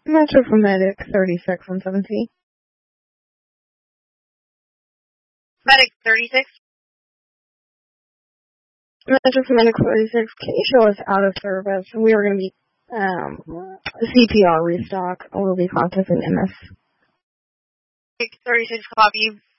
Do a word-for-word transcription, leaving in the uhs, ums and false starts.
Metro for Medic thirty-six on seventeen. Medic thirty-six. Metro for Medic thirty-six, can you show us out of service? We are going to be, um, C P R restock. We'll be contacting M S. thirty-six, copy.